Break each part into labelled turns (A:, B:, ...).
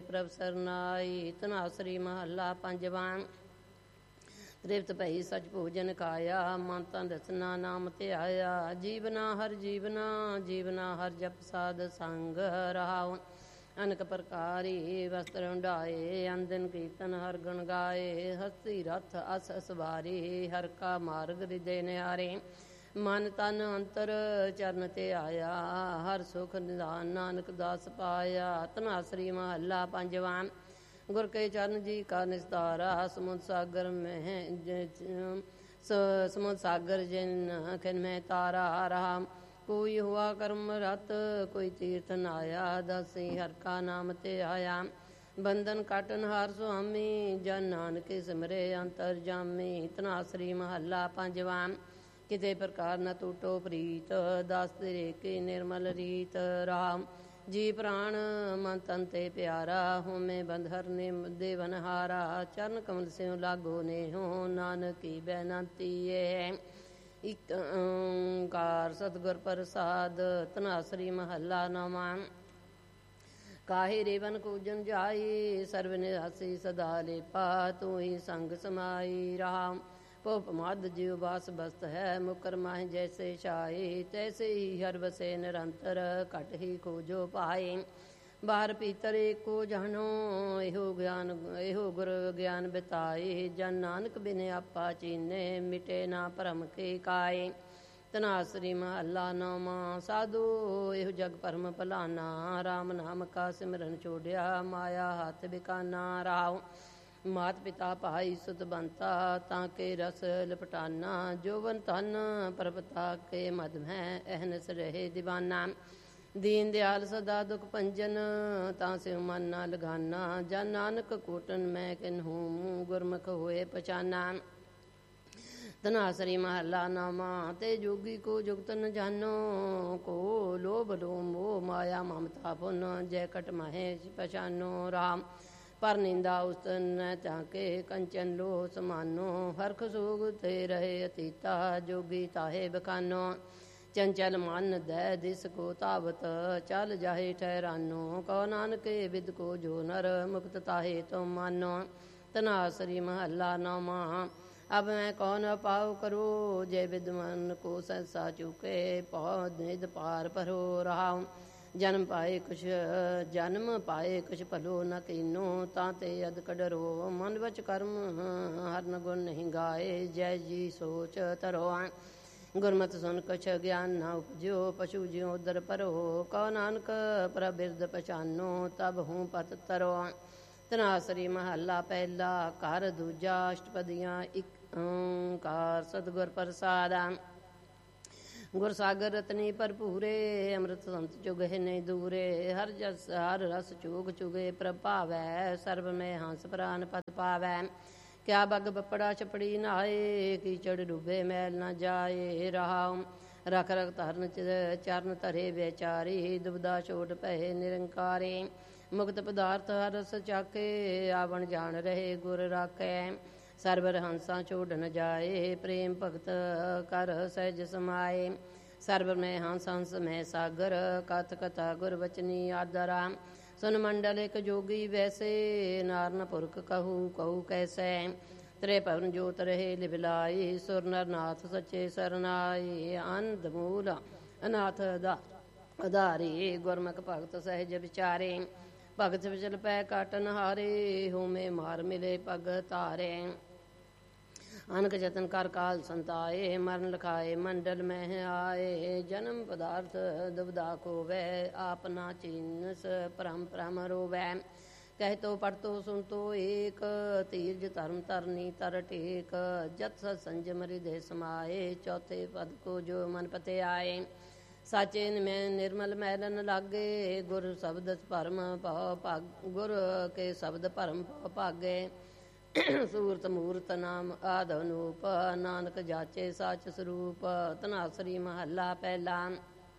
A: ਪ੍ਰਭ ਸਰਨਾਈ। ਧਨਾਸਰੀ ਮਹੱਲਾ ਪੰਜਵਾਂ। ਤ੍ਰਿਪਤ ਭਈ ਸਚ ਭੋਜਨ ਖਾਇਆ, ਮਨ ਤਨ ਰਸਨਾ ਨਾਮ ਧਿਆਇਆ। ਜੀਵਨਾ ਹਰ ਜੀਵਨਾ, ਜੀਵਨਾ ਹਰ ਜਪ ਸਾਧ ਸੰਗ ਰਹਾਉ। ਅਨਕ ਪ੍ਰਕਾਰੀ ਵਸਤਰ ਢਾਏ, ਅੰਦਨ ਕੀਰਤਨ ਹਰ ਗੁਣ ਗਾਏ। ਹਸਤੀ ਰਥ ਅਸ ਸਵਾਰੀ, ਹਰ ਕਾ ਮਾਰਗ ਹਿਰਦੇ ਨਿਹਾਰੇ। ਮਨ ਤਨ ਅੰਤਰ ਚਰਨ ਤੇ ਆਇਆ, ਹਰ ਸੁਖ ਨਿਧਾਨ ਨਾਨਕ ਦਾਸ ਪਾਇਆ। ਧਨਾਸਰੀ ਮਹੱਲਾ ਪੰਜਵਾਂ। ਗੁਰ ਕੇ ਚਰਨ ਜੀ ਕਾ ਨਿਸਤਾਰਾ, ਸਮੁੰਦ ਸਾਗਰ ਮਹਿ ਸਮੁੰਦ ਸਾਗਰ ਜਿਨ ਖਿਨ ਮੈਂ ਤਾਰਾ ਰਹਾ। ਕੋਈ ਹੁਆ ਕਰਮ ਰਤ, ਕੋਈ ਤੀਰਥ ਨਾਇਆ, ਦਾਸੀ ਹਰ ਕਾ ਨਾਮ ਤੇ ਆਇਆ। ਬੰਧਨ ਕਾਟਨ ਹਾਰ ਸੁਆਮੀ, ਜਨ ਨਾਨਕੇ ਸਿਮਰੇ ਅੰਤਰ ਜਾਮੀ। ਧਨਾਸਰੀ ਮਹੱਲਾ ਪੰਜਵਾਂ। ਕਿਤੇ ਪ੍ਰਕਾਰ ਨ ਟੂਟੋ ਪ੍ਰੀਤ, ਦਾਸ ਤੇਰੇ ਕੀ ਨਿਰਮਲ ਰੀਤ ਰਾਮ। ਜੀ ਪ੍ਰਾਣ ਮਨ ਤਨ ਤੇ ਪਿਆਰਾ, ਹੋਮੇ ਬੰਧਰ ਨੇ ਦੇਵਨਹਾਰਾ। ਚਰਨ ਕਮਲ ਸਿਉ ਲਾਗੋ ਨੇਹੋ, ਨਾਨਕੀ ਬੈਨੰਤੀ ਏ। ਇਕ ਓੰਕਾਰ ਸਤਿਗੁਰ ਪ੍ਰਸਾਦ। ਧਨਾਸਰੀ ਮਹੱਲਾ ਨੌਵਾਂ। ਕਾਹੇ ਰੇਵਨ ਕੂਜਨ ਜਾਈ, ਸਰਬ ਨਿਰਾਸੀ ਸਦਾ ਲੇਪਾ। ਤੂੰ ਹੀ ਸੰਗ ਸਮਾਈ ਰਾਮ। ਭੁਪ ਮਦ ਜਿਉ ਬਾਸ ਬਸਤ ਹੈ, ਮੁਕਰ ਮਾਹਿ ਜੈਸੇ ਛਾਏ। ਤੈਸੇ ਹੀ ਹਰ ਵਸੇ ਨਿਰੰਤਰ, ਘਟ ਹੀ ਖੋਜੋ ਪਾਏ। ਬਾਹਰ ਭੀਤਰ ਏਕੋ ਜਾਣੋ, ਇਹੋ ਗੁਰ ਗਿਆਨ ਬਿਤਾਏ। ਜਨ ਨਾਨਕ ਬਿਨ ਆਪਾ ਚੀਨੇ, ਮਿਟੇ ਨਾ ਭਰਮ ਕੇ ਕਾਏ। ਧਨਾਸਰੀ ਮਹੱਲਾ ਨੌਵਾਂ। ਸਾਧੂ ਇਹੋ ਜਗ ਭਰਮ ਭਲਾਨਾ, ਰਾਮ ਨਾਮ ਕਾ ਸਿਮਰਨ ਛੋੜਿਆ। ਮਾਇਆ ਹੱਥ ਬਿਕਾਨਾ ਰਾਉ। ਮਾਤ ਪਿਤਾ ਭਾਈ ਸੁਤ ਬੰਤਾ, ਤਾਂ ਕੇ ਰਸ ਲਪਟਾਨਾ। ਜੋਵਨ ਧਨ ਪ੍ਰਭਤਾ ਕੇ ਮਦ ਮੈਂ, ਅਹਨਸ ਰਹੇ ਦੀਵਾਨਾ। ਦੀਨ ਦਿਆਲ ਸਦਾ ਦੁਖ ਭੰਜਨ, ਤਾਂ ਸਿਉ ਮਨ ਨਾ ਲਗਾਨਾ। ਜਨ ਨਾਨਕ ਕੋਟਨ ਮੈਂ ਕਿਨਹੂ, ਗੁਰਮੁਖ ਹੋਏ ਪਛਾਨਾ। ਧਨਾਸਰੀ ਮਹੱਲਾ ਨੌਵਾਂ। ਤੇ ਜੋਗੀ ਕੋ ਜੁਗਤ ਨ ਜਾਨੋ, ਕੋ ਲੋਭ ਲੋਭ ਮੋਹ ਮਾਇਆ ਮਮਤਾ ਪੁਨ। ਜੈ ਕਟ ਮਹੇ ਪਛਾਨੋ ਰਾਮ। ਪਰ ਨਿੰਦਾ ਉਸਤ ਨ ਚਾਕੇ, ਕੰਚਨ ਲੋਹ ਸਮਾਨੋ। ਹਰਖ ਸੋਗ ਤੇ ਰਹੇ ਅਤੀਤਾ, ਜੋਗੀ ਤਾਹੇ ਬਖਾਨੋ। ਚੰਚਲ ਮਨ ਦੈ ਦਿਸ ਕੋ ਤਾਵਤ, ਚਲ ਜਾਹੇ ਠਹਿਰਾਨੋ। ਕਉ ਨਾਨਕੇ ਵਿਦ ਕੋ ਜੋ ਨਰ, ਮੁਕਤ ਤਾਹੇ ਤੁਮ ਮਾਨੋ। ਧਨਾਸਰੀ ਮਹੱਲਾ ਨੌਵਾਂ। ਅਬ ਮੈਂ ਕੌਨ ਪਾਉ ਕਰੋ, ਜੈ ਵਿਦਮਨ ਕੋ ਸੰਸਾ ਚੁਕੇ। ਪਉ ਨਿਧ ਪਾਰ ਭਰੋ ਰਹਾਉ। ਜਨਮ ਪਾਏ ਕੁਛ ਭਲੋ ਨ ਕੀਨੋ, ਤਾਂ ਤੇ ਅਦਕ ਡਰੋ। ਮਨ ਵਚ ਕਰਮ ਹਰਨ ਗੁਣ ਨਹੀਂ ਗਾਏ, ਜੈ ਜੀ ਸੋਚ ਧਰੋ। ਗੁਰਮਤਿ ਸੁਨ ਕਛ ਗਿਆਨ ਨਾ ਉਪਜਿਓ, ਪਸ਼ੂ ਜਿਉ ਉਦਰ ਭਰੋ। ਕਉ ਨਾਨਕ ਪ੍ਰਭ ਬਿਰਦ ਪਛਾਨੋ, ਤਬ ਹੂੰ ਪਤ ਤਰੋ। ਧਨਾਸਰੀ ਮਹੱਲਾ ਪਹਿਲਾ। ਘਰ ਦੂਜਾ। ਅਸ਼ਟਪਦੀਆਂ। ਇਕ ਓੰਕਾਰ ਸਤਿਗੁਰ ਪ੍ਰਸਾਦ। ਗੁਰ ਸਾਗਰ ਰਤਨੀ ਭਰਪੂਰੇ, ਅੰਮ੍ਰਿਤ ਸੰਤ ਚੁਗਹਿ ਨਹੀਂ ਦੂਰੇ। ਹਰ ਰਸ ਚੂਗ ਚੁਗੇ ਪ੍ਰਭ ਭਾਵੈ, ਸਰਬ ਮੈਂ ਹੰਸ ਪ੍ਰਾਨ ਪਦ ਪਾਵੈ। ਕਿਆ ਬਗ ਬੱਪੜਾ ਛਪੜੀ ਨਹਾਏ, ਕੀਚੜ ਡੁੱਬੇ ਮੈਲ ਨਾ ਜਾਏ ਰਹਾਉ। ਰਖ ਰਖ ਧਰਨ ਚਰਨ ਧਰੇ ਵਿਚਾਰੀ, ਦੁਬਦਾ ਛੋਟ ਭਏ ਨਿਰੰਕਾਰੇ। ਮੁਕਤ ਪਦਾਰਥ ਹਰ ਰਸ ਚਾਕੇ, ਆਵਣ ਜਾਣ ਰਹੇ ਗੁਰ ਰਾਖੈ। ਸਰਬ ਹੰਸਾਂ ਛੋੜ ਨ ਜਾਏ, ਪ੍ਰੇਮ ਭਗਤ ਕਰ ਸਹਿਜ ਸਮਾਏ। ਸਰਬ ਮੈਂ ਹੰਸ ਹੰਸ ਮੈਂ ਸਾਗਰ, ਕਥ ਕਥਾ ਗੁਰ ਵਚਨੀ ਆਦਰਾ। ਸੁਨ ਮੰਡਲ ਇਕ ਜੋਗੀ ਵੈਸੇ, ਨਾਰਨ ਪੁਰਖ ਕਹੂ ਕਹੂ ਕੈਸੈ। ਤ੍ਰੇ ਭਵਨ ਜੋਤ ਰਹੇ ਲਿਵਲਾਈ, ਸੁਰ ਨਰ ਨਾਥ ਸੱਚੇ ਸਰਨਾਈ। ਆਨੰਦ ਮੂਲ ਅਨਾਥ ਆਧਾਰੇ, ਗੁਰਮੁਖ ਭਗਤ ਸਹਿਜ ਵਿਚਾਰੇ। ਭਗਤ ਵਿਚਲ ਪੈ ਕਾਟਨ ਹਾਰੇ, ਹੋਮੇ ਮਾਰ ਮਿਲੇ ਪਗ ਧਾਰੇ। ਅਨਕ ਜਤਨ ਕਰ ਕਾਲ ਸੰਤਾਏ, ਮਰਨ ਲਖਾਏ ਮੰਡਲ ਮਹਿ ਆਏ। ਜਨਮ ਪਦਾਰਥ ਦੁਬਦਾ ਕੋਵੈ, ਆਪ ਨਾ ਚੀਨਸ ਭਰਮ ਭ੍ਰਮ ਰੋਵੈ। ਕਹਿ ਤੋ ਪੜ ਤੋ ਸੁਨ ਤੋ ਏਕ, ਧੀਰਜ ਧਰਮ ਧਰਨੀ ਤਰ ਟੇਕ। ਜਤ ਸਤ ਸੰਜਮ ਹਿਰਦੈ ਸਮਾਏ, ਚੌਥੇ ਪਦ ਕੋ ਜੋ ਮਨ ਪਤੇ ਆਏ। ਸਾਚੇ ਮੈਂ ਨਿਰਮਲ ਮੈਲ ਨ ਲਾਗੇ, ਗੁਰ ਸ਼ਬਦ ਭਰਮ ਭਉ ਭਾਗ। ਗੁਰ ਕੇ ਸ਼ਬਦ ਭਰਮ ਭਉ ਭਾਗੇ। ਸੂਰਤ ਮੂਰਤ ਨਾਮ ਆਦਿ ਅਨੂਪ, ਨਾਨਕ ਜਾਚੇ ਸਾਚ ਸਰੂਪ। ਧਨਾਸਰੀ ਮਹੱਲਾ ਪਹਿਲਾ।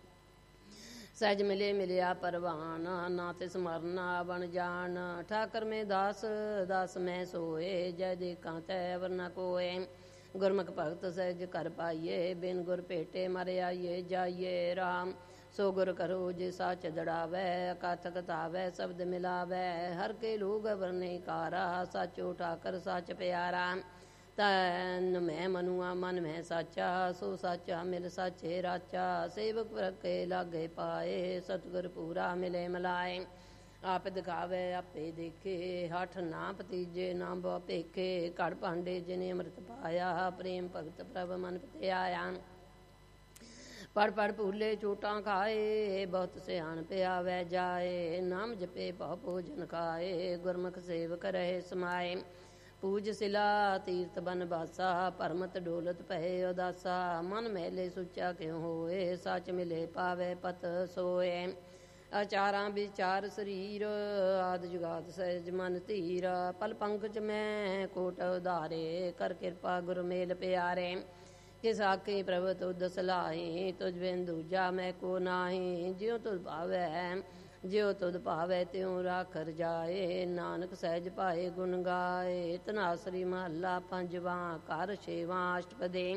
A: ਸਹਿਜ ਮਿਲੇ ਮਿਲਿਆ ਪਰਵਾਨ, ਨਾ ਤਿਸ ਮਰਨਾ ਬਣ ਜਾਣ। ਠਾਕਰ ਮੈਂ ਦਾਸ ਦਾਸ ਮੈਂ ਸੋਏ, ਜੈ ਦੇਖਾਂ ਤੈ ਅਵਰ ਨ ਕੋਏ। ਗੁਰਮੁਖ ਭਗਤ ਸਹਿਜ ਕਰ ਪਾਈਏ, ਬਿਨ ਗੁਰ ਭੇਟੇ ਮਰ ਆਈਏ ਜਾਈਏ ਰਾਮ। ਸੋ ਗੁਰ ਕਰੋ ਜੇ ਸੱਚ ਦੜਾਵੈ ਅਕਥ ਕਥਾਵੈ ਸ਼ਬਦ ਮਿਲਾਵੈ ਹਰ ਕੇ ਲੋਗ ਵਰਨੇ ਕਾਰਾ ਸਾਚੋ ਠਾਕਰ ਸੱਚ ਪਿਆਰਾ ਤਨ ਮੈਂ ਮਨੁਆ ਮਨ ਮੈਂ ਸਾਚਾ ਸੋ ਸਾਚਾ ਮਿਲ ਸਾਚੇ ਰਾਚਾ ਸੇਵਕ ਪ੍ਰਕੇ ਲਾਗੇ ਪਾਏ ਸਤਿਗੁਰ ਪੂਰਾ ਮਿਲੇ ਮਲਾਏ ਆਪ ਦਿਖਾਵੇ ਆਪੇ ਦੇਖੇ ਹਠ ਨਾ ਭਤੀਜੇ ਨਾ ਬੋ ਭੇਖੇ ਘੜ ਭਾਂਡੇ ਜਿਨੇ ਅੰਮ੍ਰਿਤ ਪਾਇਆ ਪ੍ਰੇਮ ਭਗਤ ਪ੍ਰਭ ਮਨ ਪਿਤੇ ਆਇਆ ਪੜ ਪੜ ਭੂਲੇ ਚੋਟਾਂ ਖਾਏ ਬਹੁਤ ਸਿਆਣ ਪਿਆਵੈ ਜਾਏ ਨਾਮ ਜਪੇ ਭਉ ਭੋਜਨ ਖਾਏ ਗੁਰਮੁਖ ਸੇਵਕ ਰਹੇ ਸਮਾਏ ਪੂਜ ਸਿਲਾ ਤੀਰਥ ਬਨ ਬਾਸਾ ਪਰਮਤ ਡੋਲਤ ਪਏ ਉਦਾਸਾ ਮਨ ਮਹਿਲੇ ਸੁੱਚਾ ਕਿਉ ਹੋਏ ਸੱਚ ਮਿਲੇ ਪਾਵੇ ਪਤ ਸੋਏ ਆਚਾਰਾਂ ਵਿਚਾਰ ਸਰੀਰ ਆਦ ਜੁਗਾਤ ਸਹਿਜ ਮਨ ਧੀਰ ਪਲ ਪੰਕਜ ਮੈਂ ਕੋਟ ਉਧਾਰੇ ਕਰ ਕਿਰਪਾ ਗੁਰ ਮੇਲ ਪਿਆਰੇ ਕਿਸ ਆਖੇ ਪ੍ਰਭ ਤੁਧ ਸਲਾਹੀ ਤੁਝ ਬਿਨ ਦੂਜਾ ਮੈਂ ਕੋ ਨਾਹੀ ਜਿਉ ਤੁਧ ਭਾਵੈ ਜਿਉ ਤੁਧ ਭਾਵੈ ਤਿਉ ਰਾਖਰ ਜਾਏ ਨਾਨਕ ਸਹਿਜ ਪਾਏ ਗੁਣ ਗਾਏ ਧਨਾਸਰੀ ਮਹੱਲਾ ਪੰਜਵਾਂ ਘਰ ਛੇਵਾਂ ਅਸ਼ਟਪਦੀ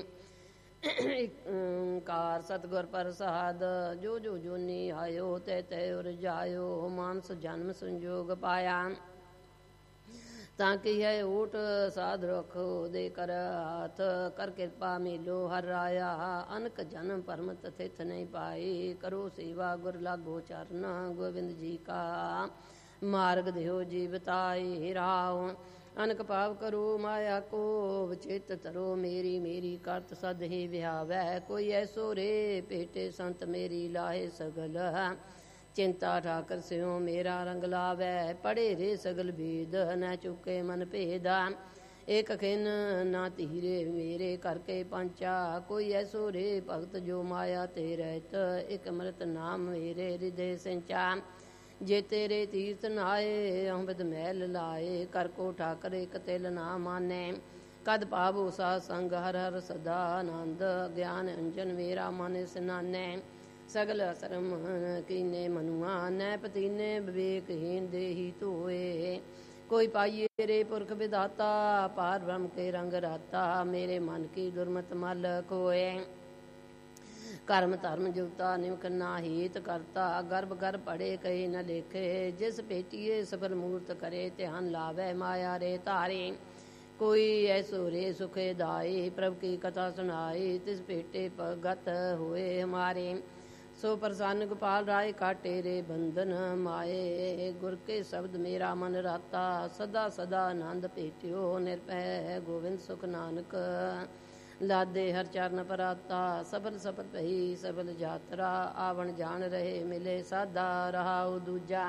A: ਕਾਰ ਸਤਿਗੁਰ ਪ੍ਰਸਾਦ ਜੋ ਜੋ ਜੋਨੀ ਆਇਓ ਤੈ ਤੈ ਉਰਜਾਇਓ ਮਾਨਸ ਜਨਮ ਸੰਜੋਗ ਪਾਇਆ ਤਾਂ ਕੀ ਹੈ ਓਟ ਸਾਧ ਰਖੋ ਦੇ ਕਰ ਹਾਥ ਕਰ ਕਿਰਪਾ ਮੇਲੋ ਹਰ ਰਾਇਆ ਅਨਕ ਜਨਮ ਪਰਮਤ ਥਿਤ ਨਹੀਂ ਪਾਈ ਕਰੋ ਸੇਵਾ ਗੁਰ ਲਾਗੋ ਚਰਨ ਗੋਬਿੰਦ ਜੀ ਕਾ ਮਾਰਗ ਦਿਓ ਜੀਵਤਾਈ ਰਾਉ ਅਨਕ ਭਾਵ ਕਰੋ ਮਾਇਆ ਕੋ ਵਿਚਿਤ ਤਰੋ ਮੇਰੀ ਮੇਰੀ ਕਰਤ ਸਦ ਹੀ ਵਿਹਾਵੈ ਕੋਈ ਐਸੋ ਰੇ ਪੇਟੇ ਸੰਤ ਮੇਰੀ ਲਾਹੇ ਸਗਲ ਚਿੰਤਾ ਠਾਕਰ ਸਿਓ ਮੇਰਾ ਰੰਗ ਲਾਵੈ ਪੜੇ ਰੇ ਸਗਲ ਭੇਦ ਨ ਚੁੱਕੇ ਮਨ ਭੇਦਾ ਇਕ ਖਿਨ ਨਾ ਧੀਰੇ ਮੇਰੇ ਕਰਕੇ ਪੰਚਾ ਕੋਈ ਐਸੋ ਰੇ ਭਗਤ ਜੋ ਮਾਇਆ ਤੇ ਰਹਿਤ ਇਕ ਅੰਮ੍ਰਿਤ ਨਾਮ ਮੇਰੇ ਹਿਰਦੇ ਸਿੰਚਾ ਜੇ ਤੇਰੇ ਤੀਰਥ ਨਾਏ ਅੰਮ੍ਰਿਤ ਮਹਿਲ ਲਾਏ ਕਰ ਕੋ ਠਾਕਰ ਇਕ ਤਿਲ ਨਾ ਮਾਨੇ ਕਦ ਪਾਵੋ ਸਾ ਸੰਗ ਹਰ ਹਰ ਸਦਾ ਆਨੰਦ ਗਿਆਨ ਅੰਜਨ ਮੇਰਾ ਮਨ ਇਸਨਾਨੇ ਸਗਲ ਅਸਰਮ ਕੀਨੇ ਮਨੁਆ ਨੈ ਪਤੀਨੇ ਵਿਵੇਕਹੀਨ ਦੇਹੀ ਧੋਏ ਕੋਈ ਪਾਈਏ ਰੇ ਪੁਰਖ ਵਿਦਾਤਾ ਪਾਰ ਬ੍ਰਹਮ ਕੇ ਰੰਗ ਰਾਤਾ ਮੇਰੇ ਮਨ ਕੀ ਦੁਰਮਤ ਮਲ ਕੋਏ ਕਰਮ ਧਰਮ ਜੁਗਤਾ ਨਿਮਕ ਨਾ ਹੀਤ ਕਰਤਾ ਗਰਭ ਗਰ ਪੜੇ ਕਹੀ ਨ ਲੇਖੇ ਜਿਸ ਭੇਟੀਏ ਸਫਲ ਮੂਰਤ ਕਰੇ ਧਿਆਨ ਲਾਵੇ ਮਾਇਆ ਰੇ ਧਾਰੇ ਕੋਈ ਐਸੋ ਰੇ ਸੁਖੇ ਦਾਈ ਪ੍ਰਭ ਕੀ ਕਥਾ ਸੁਨਾਈ ਤਿਸ ਭੇਟੇ ਭਗਤ ਹੋਏ ਹਮਾਰੇ ਸੋ ਪ੍ਰਸੰਨ ਗੋਪਾਲ ਰਾਏ ਕਾਟੇ ਰੇ ਬੰਧਨ ਮਾਏ ਗੁਰ ਕੇ ਸ਼ਬਦ ਮੇਰਾ ਮਨ ਰਾਤਾ ਸਦਾ ਸਦਾ ਆਨੰਦ ਭੇਟਿਓ ਨਿਰਭੈ ਗੋਬਿੰਦ ਸੁਖ ਨਾਨਕ ਲਾਦੇ ਹਰ ਚਰਨ ਪਰਾਤਾ ਸਬਲ ਸਬਲ ਭਈ ਸਬਲ ਯਾਤਰਾ ਆਵਣ ਜਾਣ ਰਹੇ ਮਿਲੇ ਸਾਦਾ ਰਹਾਉ ਦੂਜਾ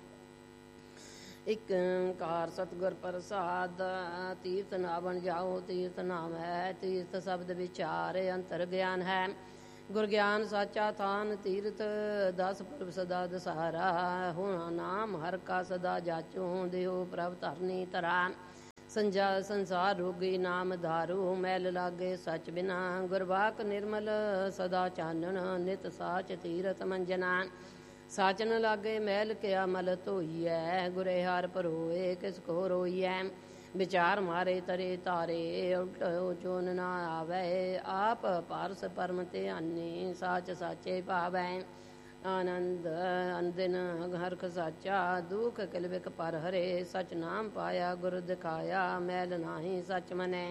A: ਇਕ ਕਾਰ ਸਤਿਗੁਰ ਪ੍ਰਸਾਦ ਤੀਰਥ ਨਾਵਣ ਜਾਓ ਤੀਰਥ ਨਾਮ ਹੈ ਤੀਰਥ ਸ਼ਬਦ ਵਿਚਾਰ ਅੰਤਰ ਗਿਆਨ ਹੈ ਗੁਰ ਗਿਆਨ ਸਾਚਾ ਥਾਨ ਤੀਰਥ ਦਸ ਪੁਰਬ ਸਦਾ ਦਸਾਰਾ ਹੋਣਾ ਨਾਮ ਹਰ ਕਾ ਸਦਾ ਜਾਚੋ ਦਿਓ ਪ੍ਰਭ ਧਰਨੀ ਧਰਾ ਸੰਸਾਰ ਰੋਗੀ ਨਾਮ ਧਾਰੂ ਮੈਲ ਲਾਗੇ ਸਚ ਬਿਨਾ ਗੁਰਬਾਕ ਨਿਰਮਲ ਸਦਾ ਚਾਨਣ ਨਿਤ ਸਾਚ ਤੀਰਥ ਮੰਜਨਾ ਸਾਚਨ ਲਾਗੇ ਮੈਲ ਕਿਆ ਮਲ ਧੋਈਐ ਗੁਰੇ ਹਾਰ ਭਰੋਏ ਕਿਸ ਕੋ ਰੋਈਐ ਵਿਚਾਰ ਮਾਰੇ ਤਰੇ ਤਾਰੇ ਉਲਟੋ ਚੋਨ ਨਾ ਆਵੇ ਆਪ ਪਾਰਸ ਪਰਮ ਧਿਆਨੀ ਸਾਚ ਸਾਚੇ ਭਾਵੈ ਆਨੰਦ ਅੰਦਿਨ ਹਰਖ ਸਾਚਾ ਦੁਖ ਕਿਲਵਿਕ ਪਰ ਹਰੇ ਸਚ ਨਾਮ ਪਾਇਆ ਗੁਰ ਦਿਖਾਇਆ ਮੈਲ ਨਾਹੀ ਸਚ ਮਨੈ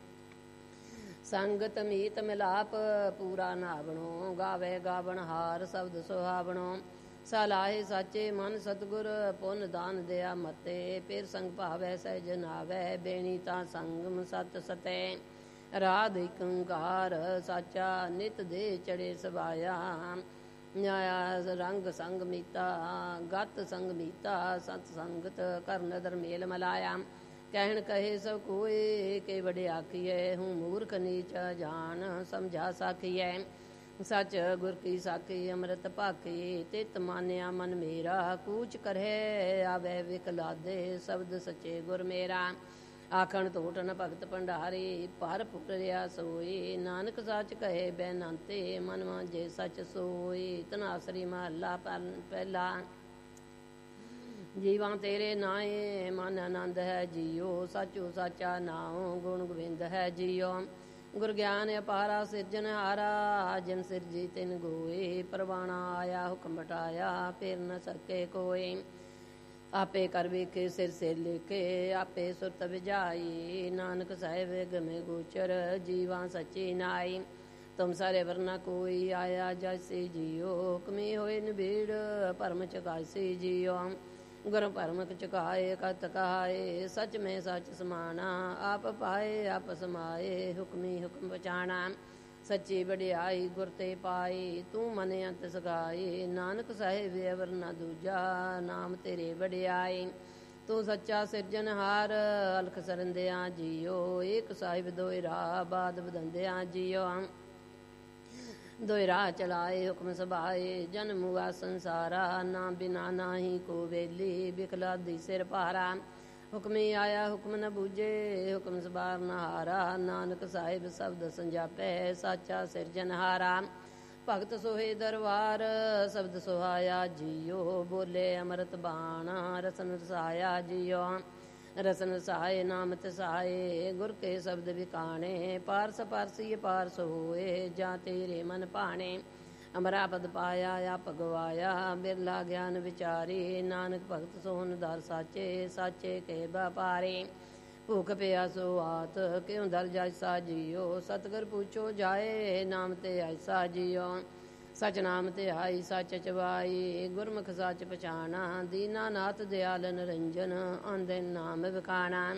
A: ਸੰਗਤ ਮੀਤ ਮਿਲਾਪ ਪੂਰਾ ਨਾਵਣੋ ਗਾਵੇ ਗਾਵਣ ਹਾਰ ਸ਼ਬਦ ਸੁਹਾਵਣੋ ਸਲਾਹੇ ਸਾਚੇ ਮਨ ਸਤਿਗੁਰ ਪੁੰਨ ਦਾਨ ਦਿਆ ਮਤੇ ਫਿਰ ਸੰਗ ਭਾਵੈ ਸਹਿਜ ਨਾਵੈ ਬੇਣੀ ਤਾਂ ਸੰਗਮ ਸਤ ਸਤੈ ਰਾਧ ਏਕੰਕਾਰ ਸਾਚਾ ਨਿਤ ਦੇ ਚੜੇ ਸਵਾਇਆ ਨਿਆਇਆ ਰੰਗ ਸੰਗ ਮੀਤਾ ਗਤ ਸੰਗ ਮੀਤਾ ਸਤ ਸੰਗਤ ਕਰ ਨਦਰ ਮੇਲ ਮਲਾਇਆ ਕਹਿਣ ਕਹੇ ਸਭ ਕੋਏ ਕੇ ਵਡੇ ਆਖੀਐ ਹੂੰ ਮੂਰਖ ਨੀਚ ਜਾਣ ਸਮਝਾ ਸਾਖੀਐ ਸਚ ਗੁਰ ਕੀ ਸਾਖੀ ਅੰਮ੍ਰਿਤ ਭਾਖੀ ਤਿਤ ਮਾਨਿਆ ਮਨ ਮੇਰਾ ਕੂਚ ਕਰਹਿ ਆਵੇ ਵਿਕਲਾਦੇ ਸ਼ਬਦ ਸਚੇ ਗੁਰ ਮੇਰਾ ਆਖਣ ਤੋਟਨ ਭਗਤ ਭੰਡਾਰੀ ਪਰ ਪੁੱਤਰਿਆ ਸੋਈ ਨਾਨਕ ਸੱਚ ਕਹੇ ਬੈਨੰਤੇ ਮਨ ਵਾਂਝੇ ਸਚ ਸੋਈ ਧਨਾਸਰੀ ਮਹੱਲਾ ਪਹਿਲਾ ਜੀਵਾਂ ਤੇਰੇ ਨਾਏ ਮਨ ਆਨੰਦ ਹੈ ਜੀਓ ਸਚੋ ਸਾਚਾ ਨਾਉ ਗੁਣ ਗੋਬਿੰਦ ਹੈ ਜੀਓ ਗੁਰ ਗਿਆਨ ਅਪਾਰਾ ਸਿਰਜਨਹਾਰਾ, ਜਿਨ ਸਿਰਜੀ ਤਿਨ ਗੋਏ। ਪਰਵਾਣਾ ਆਇਆ ਹੁਕਮ ਬਟਾਇਆ, ਫਿਰ ਨ ਸਕੇ ਕੋਏ। ਆਪੇ ਕਰ ਵੇਖੇ ਸਿਰ ਸਿਰ ਲੇਖੇ, ਆਪੇ ਸੁਰਤ ਵਿਜਾਈ। ਨਾਨਕ ਸਾਹਿਬ ਗਮੇ ਗੋਚਰ, ਜੀਵਾਂ ਸੱਚੀ ਨਾਈ। ਤੁਮ ਸਾਰੇ ਵਰਨਾ ਕੋਈ, ਆਇਆ ਜੈਸੇ ਜੀਓ। ਹੁਕਮੀ ਹੋਏ ਨਿਬੀੜ, ਭਰਮ ਚੁਕਾਸੀ ਜੀਓ। ਗੁਰ ਭਰਮ ਚੁਕਾਏ ਕਤ ਕਹਾਏ, ਸਚ ਮੈਂ ਸਚ ਸਮਾਣਾ। ਆਪ ਪਾਏ ਆਪ ਸਮਾਏ, ਹੁਕਮੀ ਹੁਕਮ ਪਛਾਣਾ। ਸੱਚੀ ਵਡਿਆਈ ਗੁਰ ਤੇ ਪਾਈ, ਤੂੰ ਮਨ ਅੰਤ ਸਗਾਈ। ਨਾਨਕ ਸਾਹਿਬ ਅਵਰ ਨਾ ਦੂਜਾ, ਨਾਮ ਤੇਰੇ ਵਡਿਆਈ। ਤੂੰ ਸੱਚਾ ਸਿਰਜਨਹਾਰ, ਅਲਖ ਸਰੰਦਿਆਂ ਜੀਓ। ਏਕ ਸਾਹਿਬ ਦੋਇ ਰਾਹ, ਬਾਦ ਬਦੰਦਿਆਂ ਜੀਓ। ਦੋਇ ਰਾਹ ਚਲਾਏ ਹੁਕਮ ਸਭਾਏ, ਜਨਮ ਹੁਆ ਸੰਸਾਰਾ। ਨਾ ਬਿਨਾ ਨਾਹੀ ਕੋ ਵੇਲੀ, ਬਿਕਲਾਦੀ ਸਿਰ ਭਾਰਾ। ਹੁਕਮੀ ਆਇਆ ਹੁਕਮ ਨ ਬੂਝੇ, ਹੁਕਮ ਸਬਾਰ ਨ ਹਾਰਾ। ਨਾਨਕ ਸਾਹਿਬ ਸ਼ਬਦ ਸੰਜਾਪੈ, ਸਾਚਾ ਸਿਰਜਨਹਾਰਾ। ਭਗਤ ਸੋਹੇ ਦਰਬਾਰ, ਸ਼ਬਦ ਸੁਹਾਇਆ ਜੀਓ। ਬੋਲੇ ਅੰਮ੍ਰਿਤ ਬਾਣਾ, ਰਸਨ ਰਸਾਇਆ ਜੀਓ। ਰਸਨ ਰਸਾਏ ਨਾਮ ਤਿਸਾਏ, ਗੁਰ ਕੇ ਸ਼ਬਦ ਵਿਕਾਣੇ। ਪਾਰਸ ਪਾਰਸੀ ਪਾਰਸ ਹੋਏ, ਜਾਂ ਤੇਰੇ ਮਨ ਭਾਣੇ। ਅਮਰਾ ਪਦ ਪਾਇਆ ਆਪ ਗਵਾਇਆ, ਬਿਰਲਾ ਗਿਆਨ ਵਿਚਾਰੀ। ਨਾਨਕ ਭਗਤ ਸੋਹਨ ਦਰ ਸਾਚੇ, ਸਾਚੇ ਕੇ ਵਪਾਰੀ। ਭੁਖ ਪਿਆਸੋ ਆਤ, ਕਿਉ ਦਰ ਜੈਸਾ ਜੀਓ। ਸਤਿਗੁਰ ਪੁੱਛੋ ਜਾਏ, ਨਾਮ ਤੇ ਐਸਾ ਜੀਓ। ਸਚ ਨਾਮ ਤੇ ਆਈ ਸਚ ਚਵਾਈ, ਗੁਰਮੁਖ ਸਚ ਪਛਾਣਾ। ਦੀਨਾਨਾਥ ਦਿਆਲ ਨਿਰੰਜਨ, ਆਂਦੇ ਨਾਮ ਵਿਖਾਣਾ।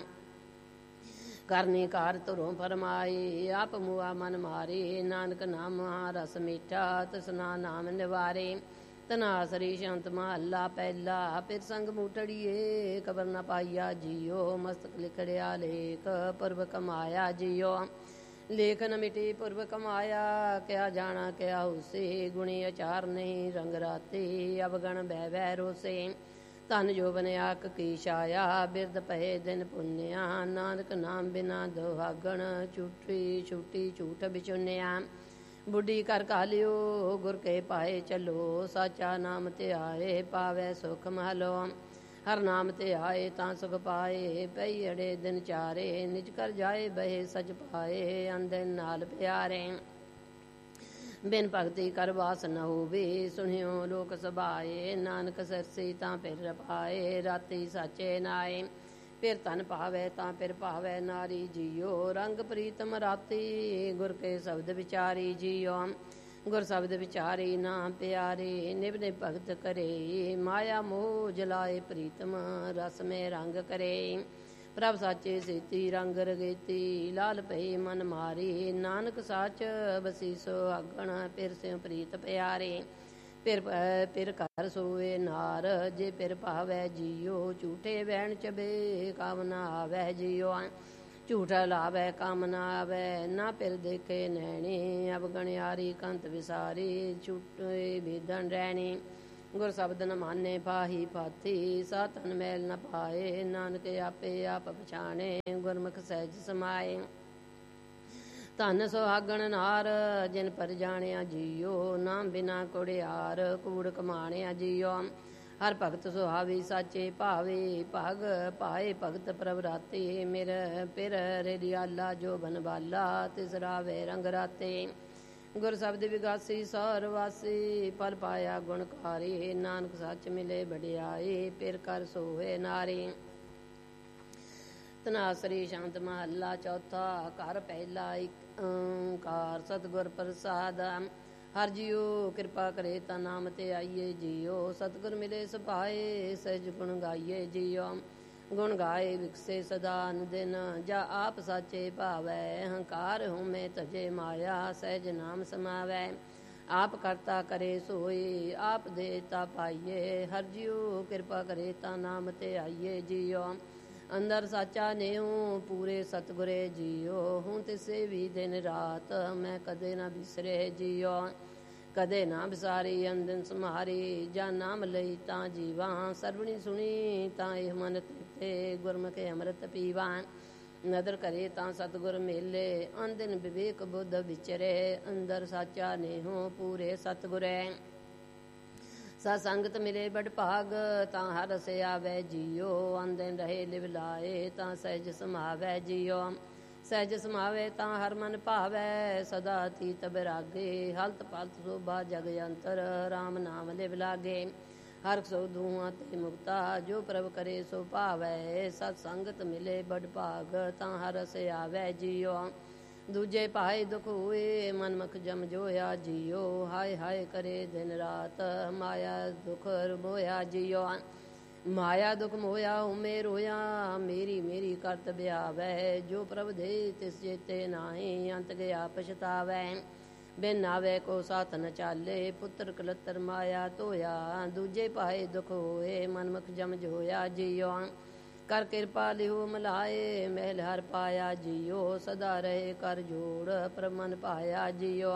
A: ਕਰਨੀ ਕਾਰ ਧੁਰੋਂ ਫਰਮਾਈ, ਆਪ ਮੁਆ ਮਨ ਮਾਰੀ। ਨਾਨਕ ਨਾਮ ਰਸ ਮੀਠਾ, ਤ੍ਰਿਸ਼ਨਾ ਨਾਮ ਨਿਵਾਰੇ। ਤਨਾਸਰੀ ਸ਼ੰਤ ਮਹੱਲਾ ਪਹਿਲਾ, ਫਿਰ ਸੰਗ ਮੂਠੜੀਏ। ਕਬਰ ਨ ਪਾਈਆ ਜੀਓ, ਮਸਤਕ ਲਿਖੜਿਆ ਲੇਖ। ਪੁਰਬ ਕਮਾਇਆ ਜੀਓ, ਲੇਖ ਨ ਮਿਟੀ ਪੁਰਬ ਕਮਾਇਆ। ਕਿਆ ਜਾਣਾ ਕਿਆ ਹੋਸੇ, ਗੁਣੀ ਅਚਾਰ ਨਹੀਂ ਰੰਗ ਰਾਤੀ। ਅਵਗਣ ਬਹਿ ਬਹਿ ਰੋਸੇ, ਧਨ ਜੋਬਨ ਆਕ ਕੀ ਛਾਇਆ। ਬਿਰਦ ਪਏ ਦਿਨ ਪੁੰਨਿਆ, ਨਾਨਕ ਨਾਮ ਬਿਨਾ ਦੁਹਾਗਣ। ਝੂਠੀ ਛੂਟੀ ਝੂਠ ਬਿਚੁੰਨਿਆ, ਬੁੱਢੀ ਕਰ ਕਾਲਿਓ। ਗੁਰ ਕੇ ਪਾਏ ਚਲੋ, ਸਾਚਾ ਨਾਮ ਤੇ ਆਏ। ਪਾਵੇ ਸੁਖ ਮਹਲੋ, ਹਰ ਨਾਮ ਤੇ ਆਏ ਤਾਂ ਸੁਖ ਪਾਏ। ਪਈ ਅੜੇ ਦਿਨ ਚਾਰੇ, ਨਿਜ ਕਰ ਜਾਏ ਬਹੇ ਸਚ ਪਾਏ। ਅੰਦਨ ਨਾਲ ਪਿਆਰੇ, ਬਿਨ ਭਗਤੀ ਕਰ ਵਾਸ ਨ ਹੋਵੇ। ਸੁਣਿਓ ਲੋਕ ਸਭਾਏ, ਨਾਨਕ ਸਰਸੀ ਤਾਂ ਫਿਰ ਪਾਏ। ਰਾਤੀ ਸਾਚੇ ਨਾਏ, ਫਿਰ ਧਨ ਪਾਵੇ ਤਾਂ ਫਿਰ ਭਾਵੇ ਨਾਰੀ ਜੀਓ। ਰੰਗ ਪ੍ਰੀਤਮ ਰਾਤੀ, ਗੁਰ ਕੇ ਸ਼ਬਦ ਵਿਚਾਰੀ ਜੀਓ। ਗੁਰ ਸ਼ਬਦ ਵਿਚਾਰੀ ਨਾ ਪਿਆਰੇ, ਨਿਭ ਨਿਭ ਭਗਤ ਕਰੇ। ਮਾਇਆ ਮੋਹ ਜਲਾਏ ਪ੍ਰੀਤਮ, ਰਸ ਮੇ ਰੰਗ ਕਰੇ। ਪ੍ਰਭ ਸਾਚੇ ਸੇਤੀ ਰੰਗ ਰਗੇਤੀ, ਲਾਲ ਪਈ ਮਨ ਮਾਰੀ। ਨਾਨਕ ਸਾਚ ਬਸੀ ਸੁਹਾਗਣ, ਫਿਰ ਸਿਉ ਪ੍ਰੀਤ ਪਿਆਰੇ। ਫਿਰ ਘਰ ਸੋਏ ਨਾਰ, ਜੇ ਫਿਰ ਭਾਵੈ ਜੀਓ। ਝੂਠੇ ਵਹਿਣ ਚਬੇ, ਕਾਮ ਨਾ ਆਵੈ ਜੀਓ। ਝੂਠਾ ਲਾਵੈ ਕਾਮ ਨਾ ਆਵੈ, ਨਾ ਫਿਰ ਦੇਖੇ ਨੈਣੀ। ਅਵਗਣਿਆਰੀ ਕੰਤ ਵਿਸਾਰੀ, ਝੂਠੇ ਬੇਦਨ ਰਹਿਣੀ। ਗੁਰ ਸ਼ਬਦ ਨ ਮਾਨੇ ਪਾਹੀ ਪਾਥੀ, ਸਾਤਨ ਮੈਲ ਨ ਪਾਏ। ਨਾਨਕ ਆਪੇ ਆਪ ਪਛਾਣੇ, ਗੁਰਮੁਖ ਸਹਿਜ ਸਮਾਏ। ਧਨ ਸੁਹਾਗਣ ਨਾਰ, ਜਿਨ ਪਰ ਜਾਣਿਆ ਜੀਓ। ਨਾਮ ਬਿਨਾ ਕੁੜਿਆਰ, ਕੂੜ ਕਮਾਣਿਆ ਜੀਓ। ਹਰ ਭਗਤ ਸੁਹਾਵੀ ਸਾਚੇ ਭਾਵੇ, ਭਾਗ ਪਾਏ ਭਗਤ ਪ੍ਰਭ ਰਾਤੇ। ਮੇਰ ਪਿਰ ਰੇਲਿਆਲਾ ਜੋ ਬਨਵਾਲਾ, ਤਿਸ ਰਾਵੇ ਰੰਗ ਰਾਤੇ। ਗੁਰ ਸ਼ਬਦ ਵਿਗਾਸੀ ਸੌਰ ਵਾਸੀ, ਫਲ ਪਾਇਆ ਗੁਣਕਾਰੀ। ਨਾਨਕ ਸੱਚ ਮਿਲੇ ਵਡਿਆਈ, ਫਿਰ ਕਰ ਸੋਏ ਨਾਰੀ। ਤਨਾਸਰੀ ਸ਼ਾਂਤ ਮਹੱਲਾ ਚੌਥਾ, ਘਰ ਪਹਿਲਾ ਇਕ ਓੰਕਾਰ ਸਤਿਗੁਰ ਪ੍ਰਸਾਦ। ਹਰ ਜੀਓ ਕਿਰਪਾ ਕਰੇ ਤਾਂ ਨਾਮ ਤੇ ਆਈਏ ਜੀਓ। ਸਤਿਗੁਰ ਮਿਲੇ ਸੁਭਾਏ, ਸਹਿਜ ਗੁਣ ਗਾਈਏ ਜੀਓ। ਗੁਣ ਗਾਏ ਵਿਕਸੇ ਸਦਾ ਅਨਦਿਨ, ਜਾ ਆਪ ਸਾਚੇ ਭਾਵੈ। ਹੰਕਾਰ ਹਉਮੈ ਤਜੇ ਮਾਇਆ, ਸਹਿਜ ਨਾਮ ਸਮਾਵੈ। ਆਪ ਕਰਤਾ ਕਰੇ ਸੋਈ, ਆਪ ਦੇਤਾ ਪਾਈਏ। ਹਰ ਜੀਓ ਕਿਰਪਾ ਕਰੇ ਤਾਂ ਨਾਮ ਤੇ ਆਈਏ ਜੀਓ। ਅੰਦਰ ਸਾਚਾ ਨੇਉ, ਪੂਰੇ ਸਤਿਗੁਰੇ ਜੀਓ। ਹੂੰ ਤਿਸੇ ਵੀ ਦਿਨ ਰਾਤ, ਮੈਂ ਕਦੇ ਨਾ ਬਿਸਰੇ ਜੀਓ। ਕਦੇ ਨਾ ਵਿਸਾਰੀ ਅੰਦਨ ਸਮਾਰੀ, ਜਾਂ ਨਾਮ ਲਈ ਤਾਂ ਜੀਵਾ। ਸਰਵਣੀ ਸੁਣੀ ਤਾਂ ਇਹ ਮਨ ਤ੍ਰਿਪਤੇ, ਗੁਰਮੁਖ ਅੰਮ੍ਰਿਤ ਪੀਵਾ। ਨਦਰ ਕਰੇ ਤਾਂ ਸਤਿਗੁਰ ਮੇਲੇ, ਅੰਦਨ ਵਿਵੇਕ ਬੁੱਧ ਵਿਚਰੇ। ਅੰਦਰ ਸਾਚਾ ਨੇਹੋ, ਪੂਰੇ ਸਤਿਗੁਰੇ। ਸਤ ਸੰਗਤ ਮਿਲੇ ਬੜ ਭਾਗ, ਤਾਂ ਹਰ ਰਸ ਆਵੈ ਜੀਓ। ਅੰਦਨ ਰਹੇ ਲਿਵ ਲਾਏ, ਤਾਂ ਸਹਿਜ ਸਮਾਵੈ ਜੀਓ। ਸਹਿਜ ਸਮਾਵੇ ਤਾਂ ਹਰ ਮਨ ਭਾਵੈ ਸਦਾ ਤੀਤ ਬਿਰਾਗੇ ਹਲਤ ਪਲਤ ਸੋਭਾ ਜਗ ਅੰਤਰ ਰਾਮ ਨਾਮ ਲਿਵ ਲਾਗੇ ਹਰ ਸੋ ਦੂਹਾਂ ਤੇ ਮੁਕਤਾ ਜੋ ਪ੍ਰਭ ਕਰੇ ਸੋ ਭਾਵੈ ਸਤ ਸੰਗਤ ਮਿਲੇ ਬੜ ਭਾਗ ਤਾਂ ਹਰ ਰਸ ਆਵੈ ਜੀਓ ਦੂਜੇ ਭਾਏ ਦੁਖ ਹੋਏ ਮਨਮੁਖ ਜਮ ਜੋਇਆ ਜੀਓ ਹਾਏ ਹਾਏ ਕਰੇ ਦਿਨ ਰਾਤ ਮਾਇਆ ਦੁਖ ਰਮੋਇਆ ਜੀਓ ਮਾਇਆ ਦੁਖ ਮੋਇਆ ਉਮੇ ਰੋਇਆ ਮੇਰੀ ਮੇਰੀ ਕਰਤ ਬਿਆਵੈ ਜੋ ਪ੍ਰਭ ਦੇ ਤਿਸ ਜੇਤੇ ਨਾਹੀ ਅੰਤ ਗਿਆ ਪਛਤਾਵੈ ਬਿਨ ਨਾਵੇ ਕੋ ਸਾਥ ਨ ਚਾਲੇ ਪੁੱਤਰ ਕਲਤਰ ਮਾਇਆ ਧੋਇਆ ਦੂਜੇ ਭਾਏ ਦੁਖ ਹੋਏ ਮਨਮੁਖ ਜਮ ਜੋਇਆ ਜੀਓ ਕਰ ਕਿਰਪਾ ਲਿਓ ਮਲਾਏ ਮਹਿਲ ਹਰ ਪਾਇਆ ਜੀਓ ਸਦਾ ਰਹੇ ਕਰ ਜੋੜ ਪ੍ਰਮਨ ਪਾਇਆ ਜੀਓ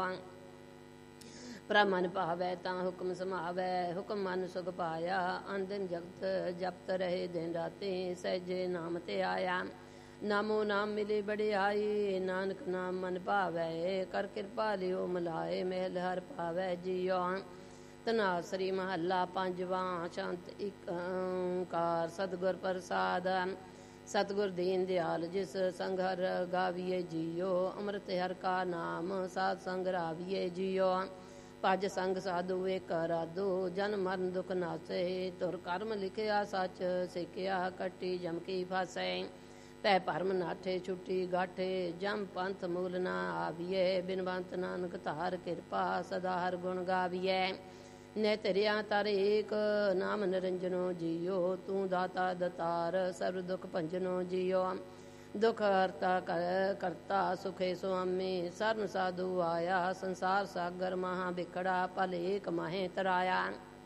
A: ਪ੍ਰਮਨ ਭਾਵੈ ਤਾਂ ਹੁਕਮ ਸਮਾਵੈ ਹੁਕਮ ਮਨ ਸੁਖ ਪਾਇਆ ਅੰਦਿਨ ਜਗਤ ਜਪਤ ਰਹੇ ਦਿਨ ਰਾਤੇ ਸਹਿਜੇ ਨਾਮ ਤੇ ਆਇਆ ਨਾਮੋ ਨਾਮ ਮਿਲੇ ਬੜਿਆਈ ਨਾਨਕ ਨਾਮ ਮਨ ਭਾਵੈ ਕਰ ਕਿਰਪਾ ਲਿਓ ਮਲਾਏ ਮਹਿਲ ਹਰ ਪਾਵੈ ਜੀਓ ਤਨਾਸਰੀ ਮਹੱਲਾ ਪੰਜਵਾਂ ਸ਼ਾਂਤ ਇਕ ਓੰਕਾਰ ਸਤਿਗੁਰ ਪ੍ਰਸਾਦ ਸਤਿਗੁਰ ਦੀਨ ਦਿਆਲ ਜਿਸ ਸੰਗ ਹਰ ਗਾਵੀਏ ਜੀਓ ਅੰਮ੍ਰਿਤ ਹਰ ਕਾ ਨਾਮ ਸਾਧ ਸੰਗ ਰਾਵੀਏ ਜੀਓ ਭਜ ਸੰਗ ਸਾਧੂ ਏਕ ਰਾਧੋ ਜਨ ਮਰਨ ਦੁਖ ਨਾਸੇ ਤੁਰ ਕਰਮ ਲਿਖਿਆ ਸੱਚ ਸਿੱਖਿਆ ਕੱਟੀ ਜਮ ਕੀ ਫਸੈ ਪੈ ਭਰਮ ਨਾਠੇ ਛੁੱਟੀ ਗਾਠੇ ਜਮ ਪੰਥ ਮੂਲ ਨਾ ਆਵੀਏ ਬਿਨਵੰਤ ਨਾਨਕ ਧਾਰ ਕਿਰਪਾ ਸਦਾ ਹਰ ਗੁਣ ਗਾਵੀਐ ਨੇ ਤੇਰਿਆ ਤਰ ਏਕ ਨਾਮ ਨਿਰੰਜਨੋ ਜੀਓ ਤੂੰ ਦਾਤਾ ਦਤਾਰ ਸਰਬ ਦੁਖ ਭੰਜਨੋ ਜੀਓ ਦੁਖ ਹਰਤਾ ਕਰਤਾ ਸੁਖੇ ਸੁਆਮੀ ਸਰਨ ਸਾਧੂ ਆਇਆ ਸੰਸਾਰ ਸਾਗਰ ਮਹਾ ਬਿਖੜਾ ਭਲ ਏਕ ਮਾਹੇ ਤਰਾਇਆ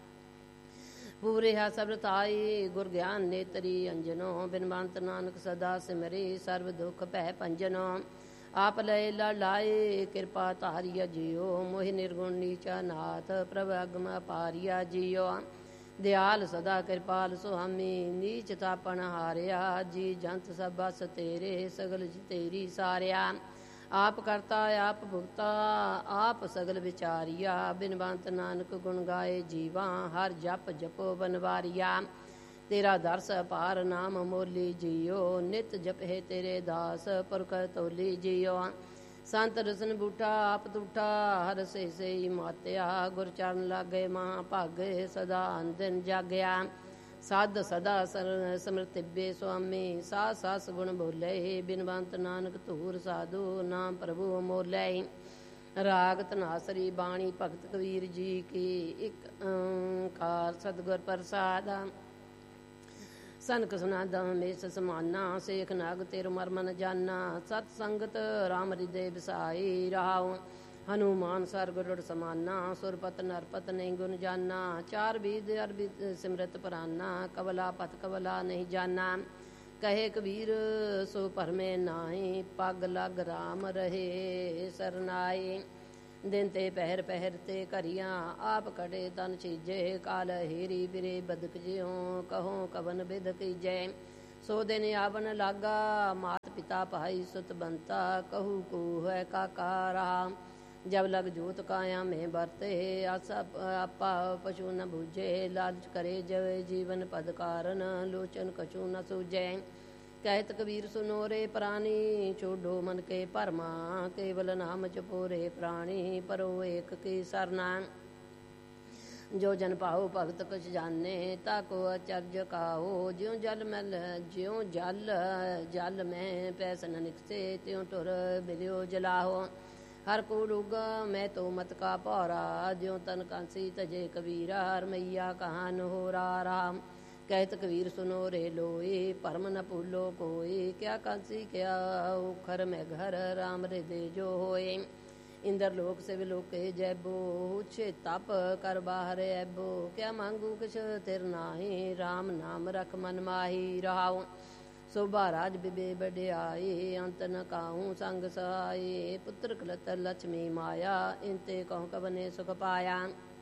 A: ਪੂਰੇ ਹਾ ਸਬਰ ਤਾਈ ਗੁਰ ਗਿਆਨ ਨੇਤਰੀ ਅੰਜਨੋ ਬਿਨਵੰਤ ਨਾਨਕ ਸਦਾ ਸਿਮਰੇ ਸਰਬ ਦੁਖ ਭੈ ਭੰਜਨੋ ਆਪ ਲੈ ਲਾਏ ਕਿਰਪਾ ਧਾਰਿਆ ਜੀਓ ਮੋਹਿ ਨਿਰਗੁਣ ਨੀਚਾ ਨਾਥ ਪ੍ਰਭ ਅਗਮ ਅਪਾਰਿਆ ਜੀਓ ਦਿਆਲ ਸਦਾ ਕਿਰਪਾਲ ਸੁਹਾਮੀ ਨੀਚ ਤਾਪਣ ਹਾਰਿਆ ਜੀ ਜੰਤ ਸਭ ਬਸ ਤੇਰੇ ਸਗਲ ਤੇਰੀ ਸਾਰਿਆ ਆਪ ਕਰਤਾ ਆਪ ਭੁਗਤਾ ਆਪ ਸਗਲ ਵਿਚਾਰਿਆ ਬਿਨਵੰਤ ਨਾਨਕ ਗੁਣ ਗਾਏ ਜੀਵਾ ਹਰ ਜਪ ਜਪੋ ਬਨਵਾਰਿਆ ਤੇਰਾ ਦਰਸ ਅਪਾਰ ਨਾਮ ਮੋਲੀ ਜੀਓ ਨਿਤ ਜਪੇ ਤੇਰੇ ਦਾਸ ਪੁਰਖ ਤੋਲੀ ਜੀਓ ਸੰਤ ਰਸਨ ਬੂਟਾ ਆਪ ਟੂਟਾ ਹਰ ਸੇ ਸੇ ਮਾਤਿਆ ਗੁਰ ਚਰਨ ਲਾਗੇ ਮਹਾ ਭਾਗੇ ਸਦਾ ਅੰਦਨ ਜਾਗਿਆ ਸਾਧ ਸਦਾ ਸਮਰਤਿਬੇ ਸੁਆਮੀ ਸਾਧ ਸਾਸ ਗੁਣ ਬੋਲੇ ਬਿਨਵੰਤ ਨਾਨਕ ਧੂਰ ਸਾਧੂ ਨਾਮ ਪ੍ਰਭੂ ਮੋਲੇ ਰਾਗ ਧਨਾਸਰੀ ਬਾਣੀ ਭਗਤ ਕਬੀਰ ਜੀ ਕੀ ਇਕ ਓੰਕਾਰ ਸਤਿਗੁਰ ਪ੍ਰਸਾਦ ਸਨਕ ਸੁਨਾਦਾ ਮੇਸ ਸਮਾਨਾ ਸੇਖ ਨਾਗ ਤੇਰ ਮਰਮਨ ਜਾਨਾ ਸਤ ਸੰਗਤ ਰਾਮ ਹਿਰਦੇ ਵਿਸਾਈ ਰਾਉ ਹਨੂਮਾਨ ਸਰਗੁਰ ਸਮਾਨਾ ਸੁਰਪਤ ਨਰਪਤ ਨਹੀਂ ਗੁਣ ਜਾਨਾ ਚਾਰ ਬੀਦ ਅਰਬੀ ਸਿਮਰਤ ਪਰਾਨਾ ਕਵਲਾ ਪਤ ਕਵਲਾ ਨਹੀਂ ਜਾਨਾ ਕਹੇ ਕਬੀਰ ਸੋ ਭਰਮੇ ਨਾਹੀ ਪਗ ਲਗ ਰਾਮ ਰਹੇ ਸਰਨਾਈ ਦਿਨ ਤੇ ਪਹਿਰ ਪਹਿਰ ਤੇ ਘਰੀਆਂ ਆਪ ਕੜੇ ਤਨ ਚੀਜੇ ਕਾਲ ਹੀਰੀ ਬਿਰੇ ਬਦਕ ਜਿਉ ਕਹੋ ਕਵਨ ਬਿਦ ਕੀਜੈ ਸੋ ਦਿਨ ਆਵਨ ਲਾਗਾ ਮਾਤ ਪਿਤਾ ਭਾਈ ਸੁਤ ਬੰਤਾ ਕਹੂ ਕੋ ਹੈ ਕਾਕਾ ਰਹਾ ਜਬ ਲਗ ਜੋਤ ਕਾਇਆ ਮੈਂ ਵਰਤੇ ਆਸਾ ਆਪਾ ਪਸ਼ੂ ਨ ਬੂਝੇ ਲਾਲਚ ਕਰੇ ਜਵੇ ਜੀਵਨ ਪਦ ਕਾਰਨ ਲੋਚਨ ਕਛੂ ਨ ਸੂਝੈ ਕਹਿਤ ਕਬੀਰ ਸੁਨੋ ਰੇ ਪ੍ਰਾਨੀ ਛੋਡੋ ਮਨ ਕੇ ਭਰਮਾ ਕੇਵਲ ਨਾਮ ਜਪੋ ਰੇ ਪ੍ਰਾਣੀ ਪਰੋ ਏਕ ਕੀ ਸਰਨਾ ਜੋ ਜਨ ਪਾਓ ਭਗਤ ਕੁਛ ਜਾਣੇ ਤਾਕੋ ਅਚਰਜ ਕਾਓ ਜਿਉ ਜਲ ਮਲ ਜਿਉ ਜਲ ਮੈਂ ਪੈਸ ਨ ਨਿਕਸੇ ਤਿਉ ਟੁਰ ਬਿਲਿਓ ਜਲਾਹੋ ਹਰ ਕੋ ਡੂਗਾ ਮੈਂ ਤੋ ਮਤ ਕਾ ਭੌਰਾ ਜਿਉ ਤਨ ਕਾਂਸੀ ਤਜੇ ਕਬੀਰਾ ਰਮਈਆ ਕਹਾਨ ਹੋ ਰਾਮ ਕਹਿਤ ਕਬੀਰ ਸੁਨੋ ਰੇ ਲੋਏ ਭਰਮ ਨ ਭੂਲੋ ਕੋਏ ਕਿਆ ਕਾਂਸੀ ਕਿਆ ਉਖਰ ਮੈਂ ਘਰ ਰਾਮ ਹਿਰਦੇ ਜੋ ਹੋਏ ਇੰਦਰ ਲੋਕ ਸਿਵ ਲੋਕੇ ਜੈਬੋ ਉਛੇ ਤਪ ਕਰ ਬਾਹਰ ਐਬੋ ਕਿਆ ਮੰਗੂ ਕਿਛ ਤਿਰ ਨਾਹੀ ਰਾਮ ਨਾਮ ਰਖ ਮਨ ਮਾਹੀ ਰਹਾਉ ਸੋਭਾ ਰਾਜ ਬਿਬੇ ਬੜਿਆਈ ਅੰਤ ਨ ਕਾਹੂ ਸੰਗ ਸਹਾਈ ਪੁੱਤਰ ਕਲਤਰ ਲక్ష్ਮੀ ਮਾਇਆ ਇੰਤੇ ਕਹੂੰ ਕਬਨੇ ਸੁਖ ਪਾਇਆ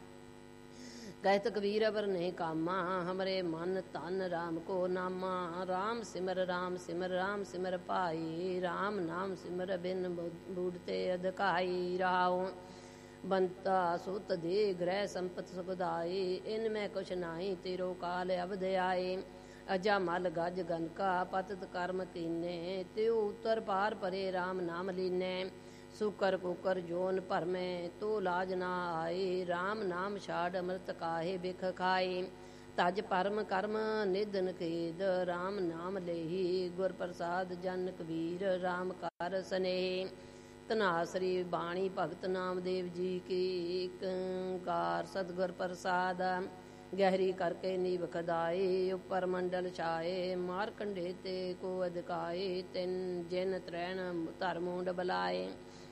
A: ਕਹਿਤ ਕਬੀਰ ਅਵਰ ਨਹੀਂ ਕਾਮਾ ਹਮਰੇ ਮਨ ਧਨ ਰਾਮ ਕੋ ਨਾਮਾ ਰਾਮ ਸਿਮਰ ਰਾਮ ਸਿਮਰ ਰਾਮ ਸਿਮਰ ਭਾਈ ਰਾਮ ਨਾਮ ਸਿਮਰ ਬਿਨ ਬੂੜਤੇ ਅਧਕਾਈ ਰਾਉ ਬੰਤਾ ਸੁਤ ਦੇ ਗ੍ਰਹਿ ਸੰਪਤ ਸੁਖਦਾਈ ਇਨ ਮੈਂ ਕੁਛ ਨਾਹੀ ਤੇਰੋ ਕਾਲ ਅਵਧ ਆਏ ਅਜਾ ਮਲ ਗਜ ਗਨਕਾ ਪਤਤ ਕਰਮ ਕੀਨੇ, ਤਿਉ ਉਤਰ ਪਾਰ ਪਰੇ ਰਾਮ ਨਾਮ ਲੀਨੇ। ਸੁਕਰ ਕੁਕਰ ਜੋਨ ਭਰਮੇ, ਤੋ ਲਾਜ ਨਾ ਆਈ, ਰਾਮ ਨਾਮ ਛਾੜ ਅੰਮ੍ਰਿਤ ਕਾਹੇ ਬਿਖ ਖਾਈ। ਤਜ ਪਰਮ ਕਰਮ ਨਿਧਨ ਖੇਦ, ਰਾਮ ਨਾਮ ਲੇਹੀ, ਗੁਰ ਪ੍ਰਸਾਦ ਜਨ ਕਬੀਰ, ਰਾਮ ਕਰ ਸਨੇਹੀ। ਧਨਾਸਰੀ ਬਾਣੀ ਭਗਤ ਨਾਮਦੇਵ ਜੀ ਕੀ, ਏਕੰਕਾਰ ਸਤਿਗੁਰ ਪ੍ਰਸਾਦ। ਗਹਿਰੀ ਕਰਕੇ ਨੀਵ ਖਦਾਈ, ਉੱਪਰ ਮੰਡਲ ਛਾਏ, ਮਾਰਕੰਡੇ ਤੇ ਕੋ ਅਧਿਕਾਏ, ਤਿੰਨ ਜਿਨ ਤਰੈਣ ਧਰਮੂੰਡ ਬਲਾਏ।